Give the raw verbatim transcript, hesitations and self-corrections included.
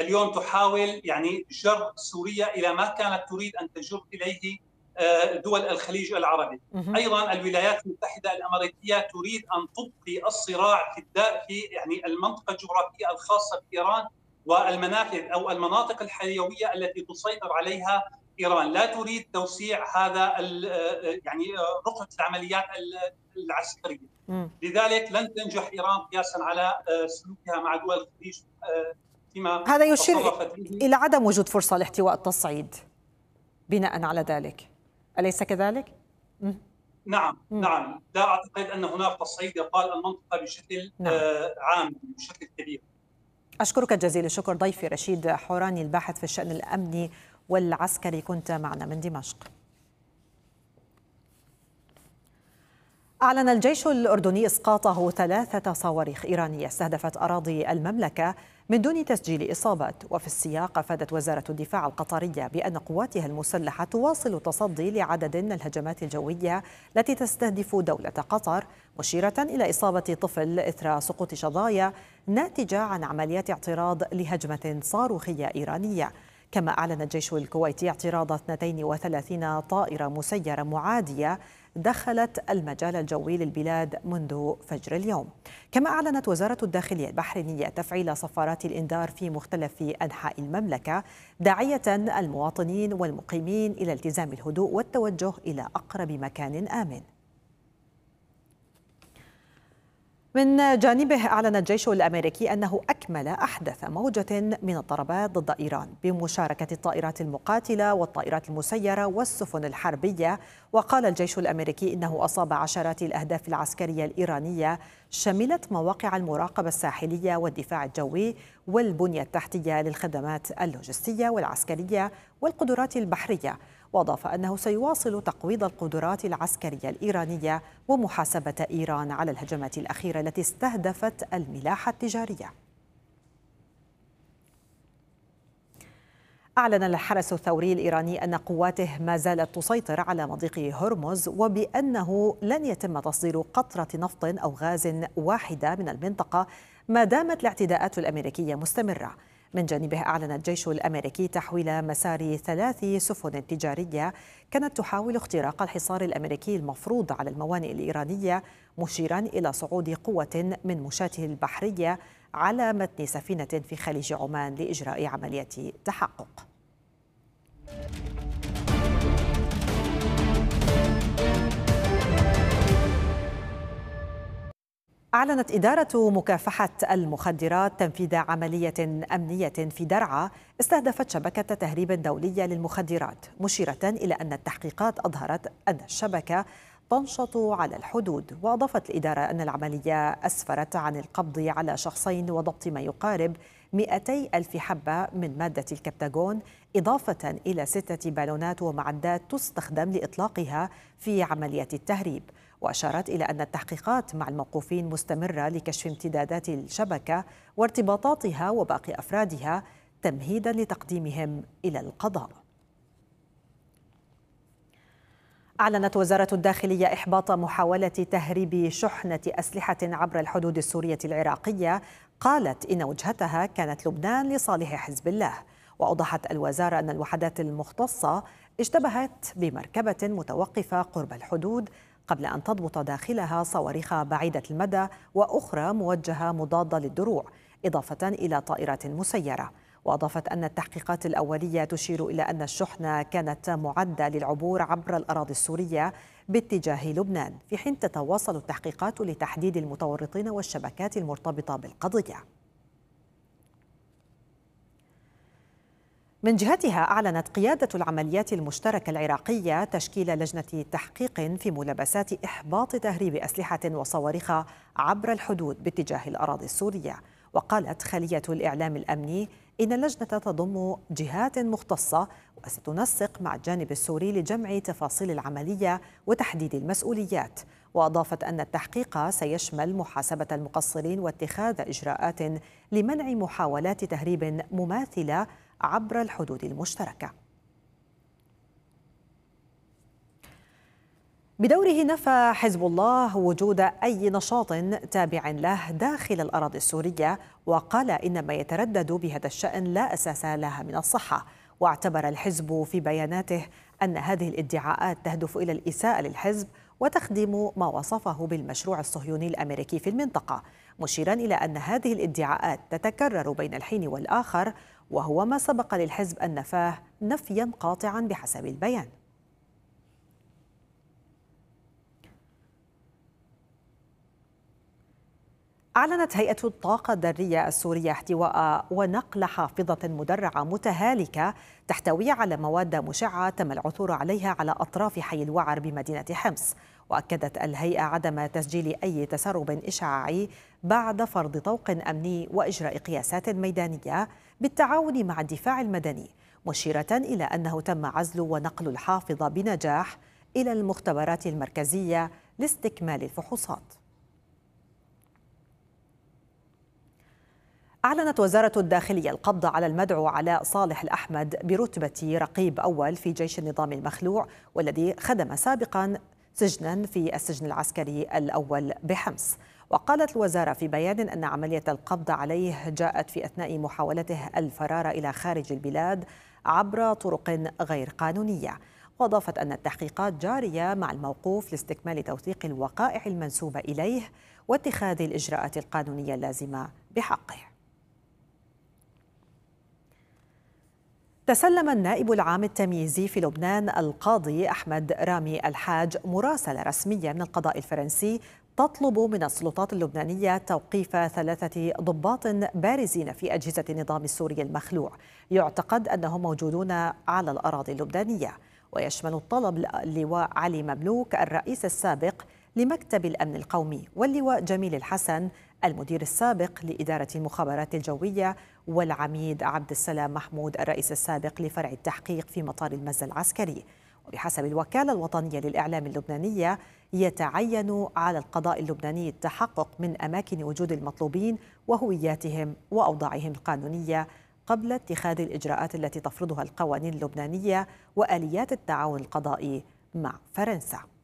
اليوم تحاول يعني جر سوريا إلى ما كانت تريد أن تجر إليه دول الخليج العربي. أيضا الولايات المتحدة الأمريكية تريد أن تبقي الصراع في في يعني المنطقة الجغرافية الخاصة بإيران والمنافذ أو المناطق الحيوية التي تسيطر عليها إيران. لا تريد توسيع هذا يعني رقعة العمليات العسكرية. لذلك لن تنجح إيران قياسا على سلوكها مع دول الخليج فيما هذا يشير تصرفت به. إلى عدم وجود فرصة لاحتواء التصعيد بناء على ذلك، أليس كذلك؟ نعم مم. نعم، لا أعتقد أن هناك تصعيد يطال المنطقة بشكل نعم. عام بشكل كبير. أشكرك جزيل الشكر ضيفي رشيد حوراني الباحث في الشأن الأمني والعسكري، كنت معنا من دمشق. أعلن الجيش الأردني إسقاطه ثلاثة صواريخ إيرانية استهدفت أراضي المملكة من دون تسجيل إصابات. وفي السياق أفادت وزارة الدفاع القطرية بأن قواتها المسلحة تواصل التصدي لعدد من الهجمات الجوية التي تستهدف دولة قطر، مشيرة إلى إصابة طفل إثر سقوط شظايا ناتجة عن عمليات اعتراض لهجمة صاروخية إيرانية. كما أعلن الجيش الكويتي اعتراض اثنتين وثلاثين طائرة مسيرة معادية دخلت المجال الجوي للبلاد منذ فجر اليوم. كما أعلنت وزارة الداخلية البحرينية تفعيل صفارات الإنذار في مختلف أنحاء المملكة، داعية المواطنين والمقيمين إلى التزام الهدوء والتوجه إلى أقرب مكان آمن. من جانبه أعلن الجيش الأمريكي أنه أكمل أحدث موجة من الضربات ضد إيران بمشاركة الطائرات المقاتلة والطائرات المسيرة والسفن الحربية. وقال الجيش الأمريكي إنه أصاب عشرات الأهداف العسكرية الإيرانية شملت مواقع المراقبة الساحلية والدفاع الجوي والبنية التحتية للخدمات اللوجستية والعسكرية والقدرات البحرية. وأضاف أنه سيواصل تقويض القدرات العسكرية الإيرانية ومحاسبة إيران على الهجمات الأخيرة التي استهدفت الملاحة التجارية. أعلن الحرس الثوري الإيراني أن قواته ما زالت تسيطر على مضيق هرمز، وبأنه لن يتم تصدير قطرة نفط أو غاز واحدة من المنطقة ما دامت الاعتداءات الأمريكية مستمرة. من جانبه أعلن الجيش الأمريكي تحويل مسار ثلاث سفن تجارية كانت تحاول اختراق الحصار الأمريكي المفروض على الموانئ الإيرانية، مشيرا إلى صعود قوة من مشاته البحرية على متن سفينة في خليج عمان لإجراء عملية تحقق. أعلنت إدارة مكافحة المخدرات تنفيذ عملية أمنية في درعا استهدفت شبكة تهريب دولية للمخدرات، مشيرة إلى أن التحقيقات أظهرت أن الشبكة تنشط على الحدود. وأضافت الإدارة أن العملية أسفرت عن القبض على شخصين وضبط ما يقارب مئتي ألف حبة من مادة الكبتاغون، إضافة إلى ستة بالونات ومعدات تستخدم لإطلاقها في عمليات التهريب. وأشارت إلى أن التحقيقات مع الموقوفين مستمرة لكشف امتدادات الشبكة وارتباطاتها وباقي أفرادها تمهيدا لتقديمهم إلى القضاء. أعلنت وزارة الداخلية إحباط محاولة تهريب شحنة أسلحة عبر الحدود السورية العراقية، قالت إن وجهتها كانت لبنان لصالح حزب الله. وأوضحت الوزارة أن الوحدات المختصة اشتبهت بمركبة متوقفة قرب الحدود قبل أن تضبط داخلها صواريخ بعيدة المدى وأخرى موجهة مضادة للدروع، إضافة إلى طائرات مسيرة. وأضافت أن التحقيقات الأولية تشير إلى أن الشحنة كانت معدة للعبور عبر الأراضي السورية باتجاه لبنان، في حين تتواصل التحقيقات لتحديد المتورطين والشبكات المرتبطة بالقضية. من جهتها أعلنت قيادة العمليات المشتركة العراقية تشكيل لجنة تحقيق في ملابسات إحباط تهريب أسلحة وصواريخ عبر الحدود باتجاه الأراضي السورية. وقالت خلية الإعلام الأمني إن اللجنة تضم جهات مختصة وستنسق مع الجانب السوري لجمع تفاصيل العملية وتحديد المسؤوليات. وأضافت أن التحقيق سيشمل محاسبة المقصرين واتخاذ إجراءات لمنع محاولات تهريب مماثلة عبر الحدود المشتركة. بدوره نفى حزب الله وجود أي نشاط تابع له داخل الأراضي السورية، وقال إن ما يتردد بهذا الشأن لا أساس لها من الصحة. واعتبر الحزب في بياناته أن هذه الادعاءات تهدف إلى الإساءة للحزب وتخدم ما وصفه بالمشروع الصهيوني الأمريكي في المنطقة، مشيرا إلى أن هذه الادعاءات تتكرر بين الحين والآخر، وهو ما سبق للحزب أن نفاه نفيا قاطعا بحسب البيان. أعلنت هيئة الطاقة الذرية السورية احتواء ونقل حافظة مدرعة متهالكة تحتوي على مواد مشعة تم العثور عليها على أطراف حي الوعر بمدينة حمص. وأكدت الهيئة عدم تسجيل أي تسرب إشعاعي بعد فرض طوق أمني وإجراء قياسات ميدانية بالتعاون مع الدفاع المدني، مشيرة إلى أنه تم عزل ونقل الحافظة بنجاح إلى المختبرات المركزية لاستكمال الفحوصات. أعلنت وزارة الداخلية القبض على المدعو علاء صالح الأحمد برتبة رقيب أول في جيش النظام المخلوع، والذي خدم سابقا سجنا في السجن العسكري الأول بحمص. وقالت الوزارة في بيان أن عملية القبض عليه جاءت في أثناء محاولته الفرار إلى خارج البلاد عبر طرق غير قانونية. وأضافت أن التحقيقات جارية مع الموقوف لاستكمال توثيق الوقائع المنسوبة إليه واتخاذ الإجراءات القانونية اللازمة بحقه. تسلم النائب العام التمييزي في لبنان القاضي أحمد رامي الحاج مراسلة رسمية من القضاء الفرنسي تطلب من السلطات اللبنانية توقيف ثلاثة ضباط بارزين في أجهزة النظام السوري المخلوع يعتقد أنهم موجودون على الأراضي اللبنانية. ويشمل الطلب اللواء علي مملوك الرئيس السابق لمكتب الأمن القومي، واللواء جميل الحسن المدير السابق لإدارة المخابرات الجوية، والعميد عبد السلام محمود الرئيس السابق لفرع التحقيق في مطار المزة العسكري. وبحسب الوكالة الوطنية للإعلام اللبنانية يتعين على القضاء اللبناني التحقق من أماكن وجود المطلوبين وهوياتهم وأوضاعهم القانونية قبل اتخاذ الإجراءات التي تفرضها القوانين اللبنانية وآليات التعاون القضائي مع فرنسا.